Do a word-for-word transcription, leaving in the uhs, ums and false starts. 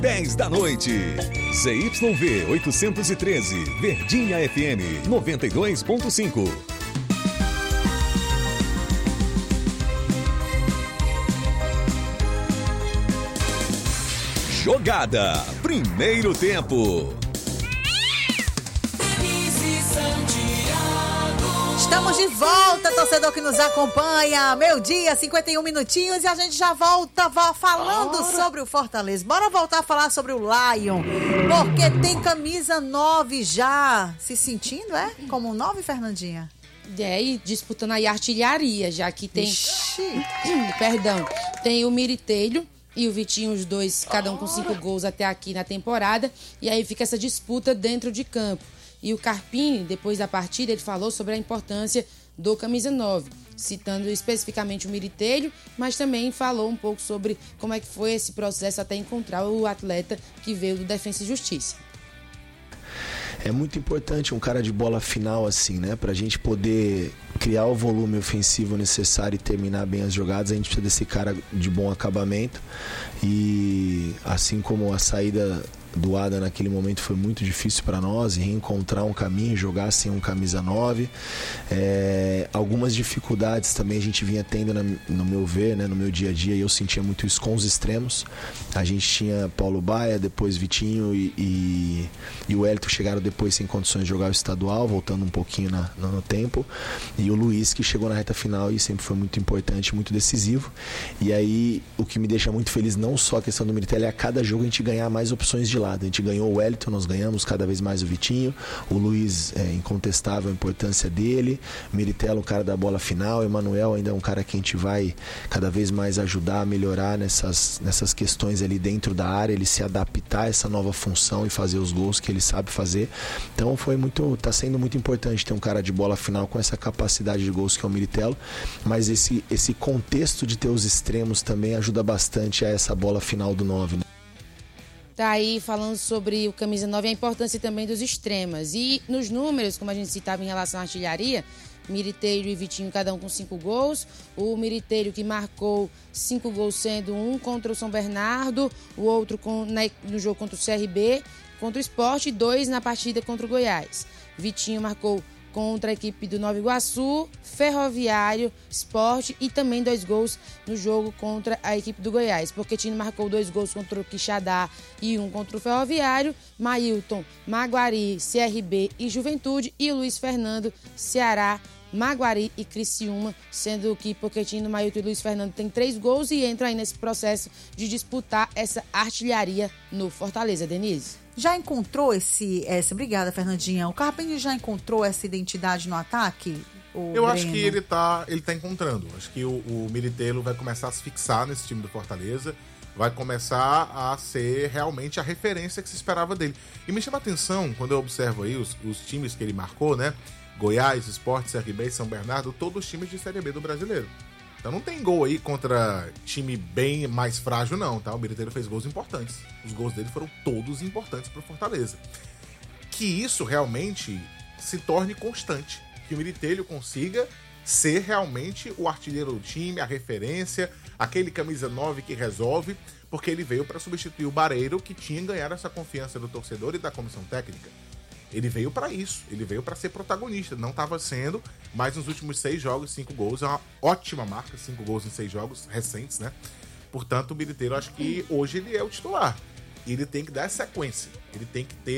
dez da noite. Z Y V oitocentos e treze, Verdinha F M noventa e dois ponto cinco. Jogada, primeiro tempo. Estamos de volta, torcedor que nos acompanha. Meio dia, cinquenta e um minutinhos, e a gente já volta falando Bora. sobre o Fortaleza. Bora voltar a falar sobre o Lion, porque tem camisa nove já. Se sentindo, é? Como nove, Fernandinha? É, e disputando aí a artilharia, já que tem... Ixi. Perdão, tem o Miritelho e o Vitinho, os dois, cada um com cinco gols até aqui na temporada. E aí fica essa disputa dentro de campo. E o Carpini, depois da partida, ele falou sobre a importância do camisa nove, citando especificamente o Miritelho, mas também falou um pouco sobre como é que foi esse processo até encontrar o atleta que veio do Defensa e Justiça. É muito importante um cara de bola final assim, né? Pra gente poder criar o volume ofensivo necessário e terminar bem as jogadas, a gente precisa desse cara de bom acabamento. E assim como a saída do Ada naquele momento foi muito difícil para nós, e reencontrar um caminho, jogar sem um camisa nove, é, algumas dificuldades também a gente vinha tendo na, no meu ver, né, no meu dia a dia, e eu sentia muito isso com os extremos. A gente tinha Paulo Baia, depois Vitinho e, e, e o Hélito chegaram depois sem condições de jogar o estadual, voltando um pouquinho na, no tempo, e o Luiz, que chegou na reta final e sempre foi muito importante, muito decisivo. E aí o que me deixa muito feliz, não só a questão do Miritelli, é a cada jogo a gente ganhar mais opções de lado. A gente ganhou o Wellington, nós ganhamos cada vez mais o Vitinho, o Luiz, é incontestável a importância dele, Miritello, o cara da bola final, Emanuel ainda é um cara que a gente vai cada vez mais ajudar a melhorar nessas, nessas questões ali dentro da área, ele se adaptar a essa nova função e fazer os gols que ele sabe fazer. Então foi muito, tá sendo muito importante ter um cara de bola final com essa capacidade de gols que é o Miritello, mas esse, esse contexto de ter os extremos também ajuda bastante a essa bola final do nove, né? Tá aí falando sobre o camisa nove e a importância também dos extremas. E nos números, como a gente citava em relação à artilharia, Miritelho e Vitinho, cada um com cinco gols. O Miritelho que marcou cinco gols, sendo um contra o São Bernardo, o outro com, na, no jogo contra o C R B, contra o Sport, e dois na partida contra o Goiás. Vitinho marcou contra a equipe do Nova Iguaçu, Ferroviário, Sport, e também dois gols no jogo contra a equipe do Goiás. Pochettino marcou dois gols contra o Quixadá e um contra o Ferroviário, Mailton, Maguari, C R B e Juventude, e o Luiz Fernando, Ceará, Maguari e Criciúma, sendo que Pochettino, Mailton e Luiz Fernando têm três gols e entram aí nesse processo de disputar essa artilharia no Fortaleza. Denise? Já encontrou esse, essa... Obrigada, Fernandinha. O Carpini já encontrou essa identidade no ataque? Eu Breno? acho que ele tá, ele tá encontrando. Acho que o, o Miritello vai começar a se fixar nesse time do Fortaleza, vai começar a ser realmente a referência que se esperava dele. E me chama a atenção, quando eu observo aí os, os times que ele marcou, né? Goiás, Sport, C R B e São Bernardo, todos os times de Série B do Brasileiro. Então não tem gol aí contra time bem mais frágil, não, tá? O Miritello fez gols importantes. Os gols dele foram todos importantes pro Fortaleza. Que isso realmente se torne constante. Que o Miritello consiga ser realmente o artilheiro do time, a referência, aquele camisa nove que resolve, porque ele veio para substituir o Bareiro, que tinha ganhado essa confiança do torcedor e da comissão técnica. Ele veio para isso, ele veio para ser protagonista, não estava sendo, mas nos últimos seis jogos, cinco gols, é uma ótima marca, cinco gols em seis jogos recentes, né? Portanto, o Miritello, acho que hoje ele é o titular, e ele tem que dar sequência, ele tem que ter